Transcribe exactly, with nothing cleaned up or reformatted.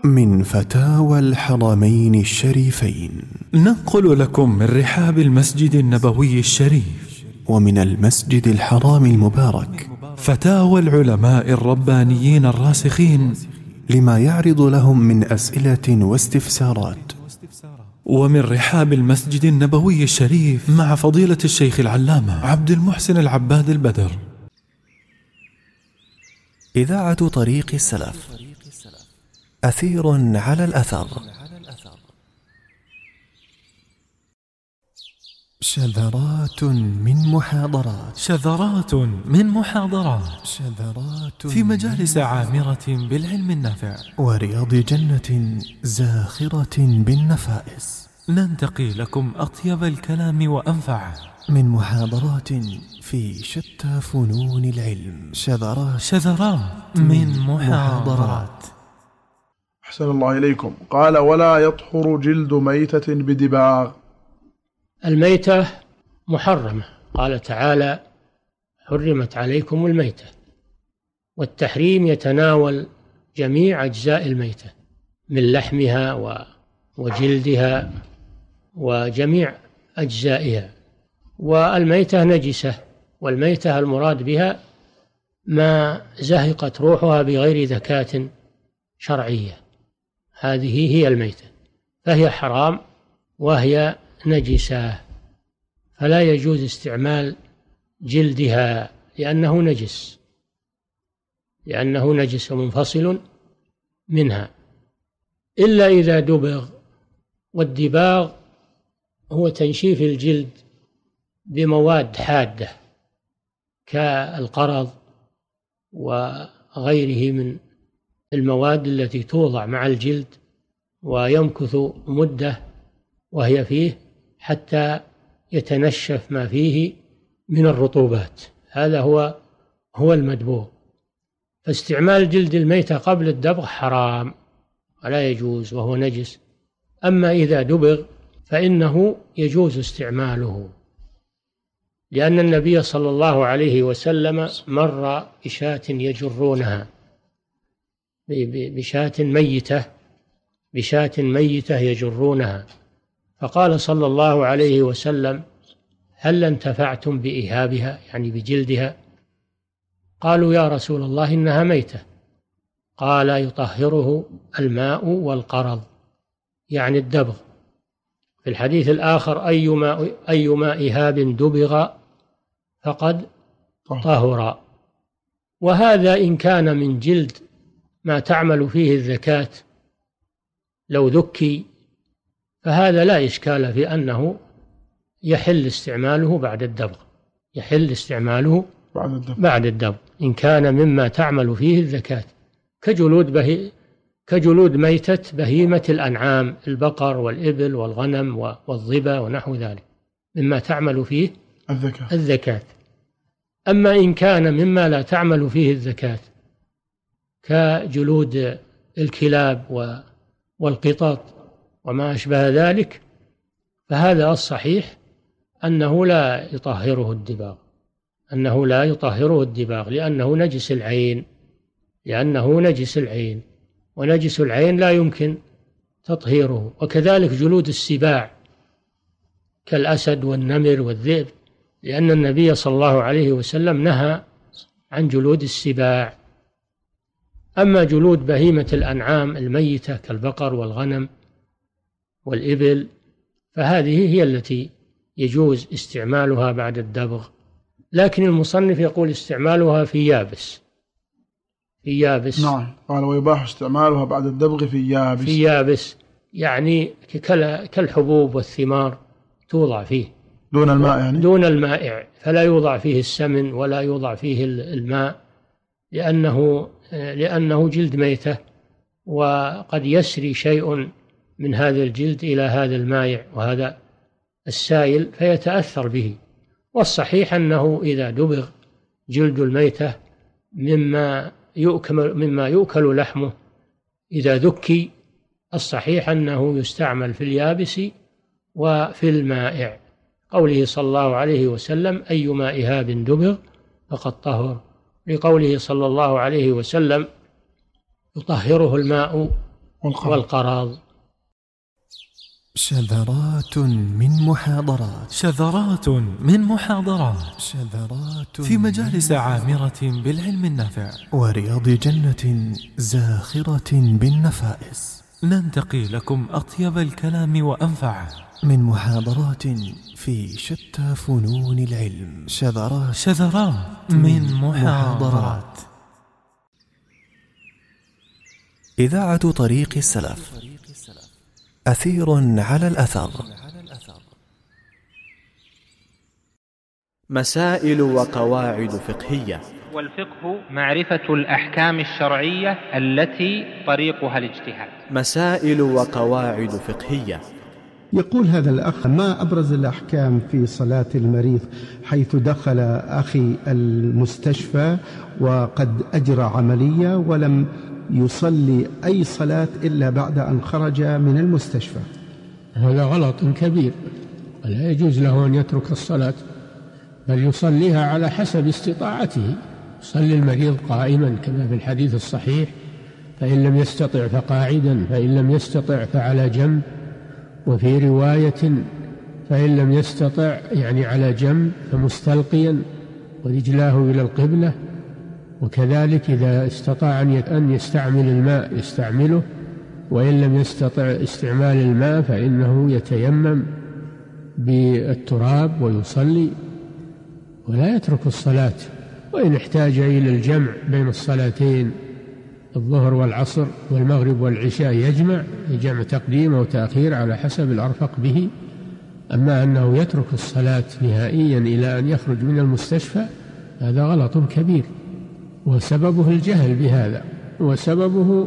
من فتاوى الحرمين الشريفين، ننقل لكم من رحاب المسجد النبوي الشريف ومن المسجد الحرام المبارك فتاوى العلماء الربانيين الراسخين لما يعرض لهم من أسئلة واستفسارات. ومن رحاب المسجد النبوي الشريف مع فضيلة الشيخ العلامة عبد المحسن العباد البدر. إذاعة طريق السلف، أثير على الأثر. شذرات من محاضرات شذرات من محاضرات شذرات في مجالس عامرة بالعلم النافع ورياض جنة زاخرة بالنفائس، ننتقي لكم أطيب الكلام وأنفعه من محاضرات في شتى فنون العلم. شذرات شذرات من محاضرات. أحسن الله إليكم. قال: ولا يطهر جلد ميتة بدباغ. الميتة محرمة، قال تعالى: حرمت عليكم الميتة. والتحريم يتناول جميع أجزاء الميتة من لحمها وجلدها وجميع أجزائها. والميتة نجسة، والميتة المراد بها ما زهقت روحها بغير زكاة شرعية، هذه هي الميتة، فهي حرام وهي نجسة، فلا يجوز استعمال جلدها لأنه نجس لأنه نجس منفصل منها، إلا إذا دبغ. والدباغ هو تنشيف الجلد بمواد حادة كالقرض وغيره من المواد التي توضع مع الجلد ويمكث مدة وهي فيه حتى يتنشف ما فيه من الرطوبات، هذا هو هو المدبوغ. فاستعمال جلد الميتة قبل الدبغ حرام ولا يجوز وهو نجس. أما إذا دبغ فإنه يجوز استعماله، لأن النبي صلى الله عليه وسلم مر بشاة يجرونها بشاة ميتة بشاة ميتة يجرونها، فقال صلى الله عليه وسلم: هل انتفعتم بإهابها، يعني بجلدها؟ قالوا: يا رسول الله إنها ميتة. قال: يطهره الماء والقرض، يعني الدبغ. في الحديث الآخر: أيما أيما إهاب دبغ فقد طهر. وهذا إن كان من جلد ما تعمل فيه الزكاة، لو ذكي فهذا لا إشكال في أنه يحل استعماله بعد الدبغ يحل استعماله بعد الدبغ, بعد الدبغ إن كان مما تعمل فيه الزكاة، كجلود بهي كجلود ميتة بهيمة الأنعام، البقر والإبل والغنم والظبا ونحو ذلك، مما تعمل فيه الزكاة. الزكاة. أما إن كان مما لا تعمل فيه الزكاة كجلود الكلاب والقطط وما أشبه ذلك، فهذا الصحيح أنه لا يطهره الدباغ أنه لا يطهره الدباغ لأنه نجس العين لأنه نجس العين ونجس العين لا يمكن تطهيره. وكذلك جلود السباع كالأسد والنمر والذئب، لأن النبي صلى الله عليه وسلم نهى عن جلود السباع. أما جلود بهيمة الأنعام الميتة كالبقر والغنم والإبل فهذه هي التي يجوز استعمالها بعد الدبغ، لكن المصنف يقول استعمالها في يابس في يابس نعم، قال: ويباح استعمالها بعد الدبغ في يابس في يابس يعني كالحبوب والثمار توضع فيه دون الماء، يعني دون المائع، فلا يوضع فيه السمن ولا يوضع فيه الماء، لأنه لأنه جلد ميتة، وقد يسري شيء من هذا الجلد إلى هذا المائع وهذا السائل فيتأثر به. والصحيح أنه إذا دبغ جلد الميتة مما يؤكل مما يؤكل لحمه إذا ذكي، الصحيح أنه يستعمل في اليابس وفي المائع، قوله صلى الله عليه وسلم: أيما إهاب دبغ فقد طهر، لقوله صلى الله عليه وسلم: يطهره الماء والقراض. شذرات من محاضرات شذرات من محاضرات شذرات في مجالس عامرة بالعلم النافع ورياض جنة زاخرة بالنفائس، ننتقي لكم أطيب الكلام وأنفعه من محاضرات في شتى فنون العلم. شذرات شذرات من محاضرات. إذاعة طريق السلف، أثير على الأثر. مسائل وقواعد فقهية. والفقه معرفة الأحكام الشرعية التي طريقها الاجتهاد. مسائل وقواعد فقهية. يقول هذا الأخ: ما أبرز الأحكام في صلاة المريض حيث دخل أخي المستشفى وقد أجرى عملية ولم يصلي أي صلاة إلا بعد أن خرج من المستشفى؟ هذا غلط كبير، ولا يجوز له أن يترك الصلاة، بل يصليها على حسب استطاعته. يصلي المريض قائما كما في الحديث الصحيح، فإن لم يستطع فقاعدا، فإن لم يستطع فعلى جنب، وفي رواية فإن لم يستطع يعني على جنب فمستلقيا ورجلاه إلى القبلة. وكذلك إذا استطاع أن يستعمل الماء يستعمله، وإن لم يستطع استعمال الماء فإنه يتيمم بالتراب ويصلي ولا يترك الصلاة. وإن احتاج إلى الجمع بين الصلاتين الظهر والعصر والمغرب والعشاء يجمع يجمع تقديم أو تأخير على حسب الأرفق به. أما أنه يترك الصلاة نهائيا إلى أن يخرج من المستشفى هذا غلط كبير، وسببه الجهل بهذا، وسببه